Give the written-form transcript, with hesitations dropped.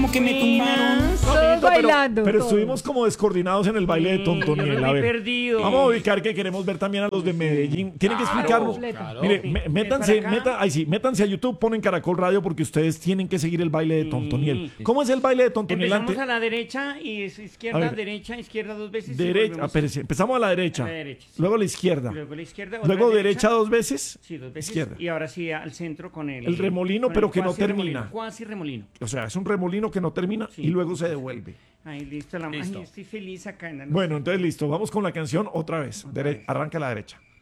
como que me tumbaron. Todos bailando. Pero todos. estuvimos como descoordinados en el baile de Tontoniel. Yo me A fui ver, perdido. vamos a ubicar que queremos ver también a los de Medellín. Tienen que explicarnos. Claro. Mire, métanse, Ven para acá. métanse a YouTube, ponen Caracol Radio porque ustedes tienen que seguir el baile de Tontoniel. ¿Cómo es el baile de Tontoniel Empezamos antes? a la derecha y es A izquierda, ver. derecha, izquierda dos veces. y Derecha, volvemos espérese, empezamos a la derecha, a la derecha, sí. luego a la izquierda, Luego la izquierda, otra luego derecha dos veces, Sí, dos veces. izquierda. Y ahora sí al centro con El remolino, con pero el que no cuasi termina. remolino, cuasi remolino. O sea, es un remolino que no termina Sí. y luego se devuelve. Ahí listo, Listo. Ay, estoy feliz acá. Bueno, entonces listo, vamos con la canción otra vez. Arranca a la derecha.